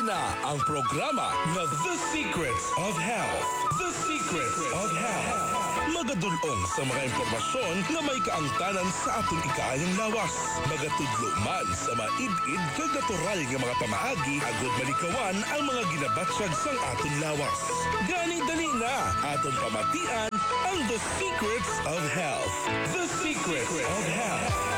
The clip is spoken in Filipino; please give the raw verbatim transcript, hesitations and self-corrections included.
na ang programa na The Secrets of Health. The Secrets of Health. Magadulong sa mga impormasyon na may kaangtanan sa atong ikaayang lawas. Magatudlo man sa maid-id kag natural nga mga pamaagi agud malikawan ang mga ginabatyag sang aton lawas. Gani dali na aton pamatian ang The Secrets of Health. The Secrets of Health.